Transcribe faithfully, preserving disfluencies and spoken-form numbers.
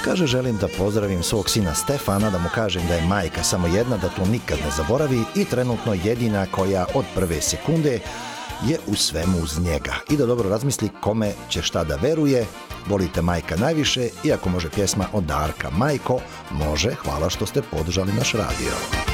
Kaže, želim da pozdravim svog sina Stefana, da mu kažem da je majka samo jedna, da to nikad ne zaboravi i trenutno jedina koja od prve sekunde je u svemu uz njega. I da dobro razmisli kome će šta da veruje. Volite majka najviše, iako može pjesma od Darka. Majko, može, hvala što ste podržali naš radio.